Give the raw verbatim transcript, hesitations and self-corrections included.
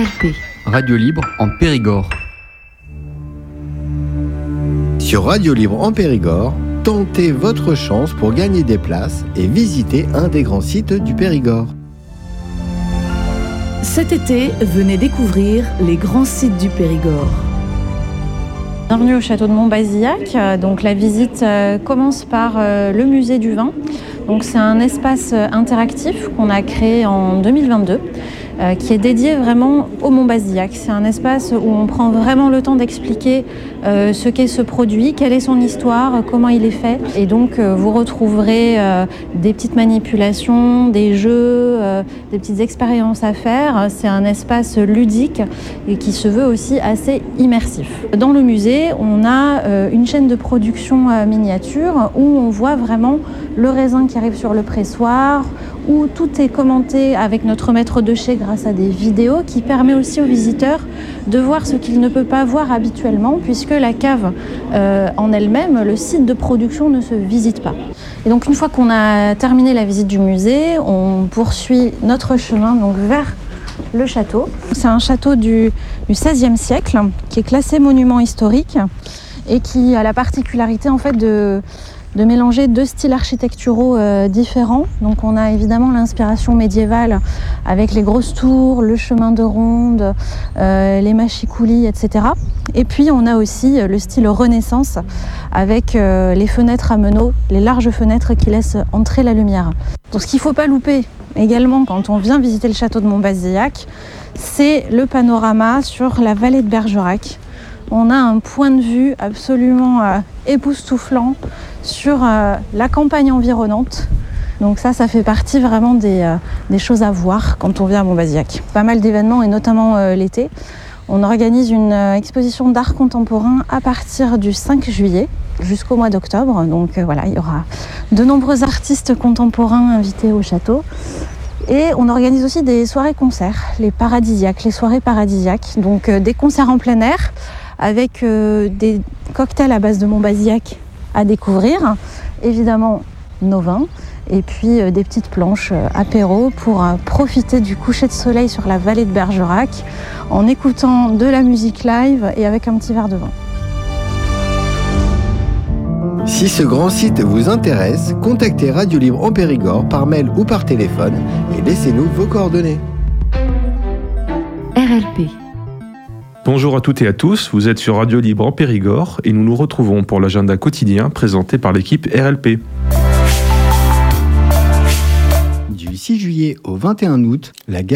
L P. Radio Libre en Périgord. Sur Radio Libre en Périgord, tentez votre chance pour gagner des places et visiter un des grands sites du Périgord. Cet été, venez découvrir les grands sites du Périgord. Bienvenue au château de Montbazillac. Donc la visite commence par le musée du vin. Donc c'est un espace interactif qu'on a créé en deux mille vingt-deux. Euh, qui est dédié vraiment au Montbazillac. C'est un espace où on prend vraiment le temps d'expliquer euh, ce qu'est ce produit, quelle est son histoire, comment il est fait. Et donc euh, vous retrouverez euh, des petites manipulations, des jeux, euh, des petites expériences à faire. C'est un espace ludique et qui se veut aussi assez immersif. Dans le musée, on a euh, une chaîne de production euh, miniature où on voit vraiment le raisin qui arrive sur le pressoir, où tout est commenté avec notre maître de chai grâce à des vidéos qui permet aussi aux visiteurs de voir ce qu'il ne peut pas voir habituellement puisque la cave euh, en elle-même, le site de production ne se visite pas. Et donc une fois qu'on a terminé la visite du musée, on poursuit notre chemin donc vers le château. C'est un château du, du seizième siècle qui est classé monument historique et qui a la particularité en fait de de mélanger deux styles architecturaux euh, différents. Donc on a évidemment l'inspiration médiévale avec les grosses tours, le chemin de ronde, euh, les mâchicoulis, et cetera. Et puis on a aussi le style Renaissance avec euh, les fenêtres à meneaux, les larges fenêtres qui laissent entrer la lumière. Donc ce qu'il ne faut pas louper également quand on vient visiter le château de Montbazillac, c'est le panorama sur la vallée de Bergerac. On a un point de vue absolument euh, époustouflant sur euh, la campagne environnante. Donc ça, ça fait partie vraiment des, euh, des choses à voir quand on vient à Montbazillac. Pas mal d'événements et notamment euh, l'été. On organise une euh, exposition d'art contemporain à partir du cinq juillet jusqu'au mois d'octobre. Donc euh, voilà, il y aura de nombreux artistes contemporains invités au château. Et on organise aussi des soirées-concerts, les paradisiaques, les soirées paradisiaques. Donc euh, des concerts en plein air avec euh, des cocktails à base de Montbazillac à découvrir, évidemment nos vins, et puis euh, des petites planches euh, apéro pour euh, profiter du coucher de soleil sur la vallée de Bergerac en écoutant de la musique live et avec un petit verre de vin. Si ce grand site vous intéresse, contactez Radio Libre en Périgord par mail ou par téléphone et laissez-nous vos coordonnées. R L P. Bonjour à toutes et à tous, vous êtes sur Radio Libre en Périgord et nous nous retrouvons pour l'agenda quotidien présenté par l'équipe R L P. Du six juillet au vingt et un août, la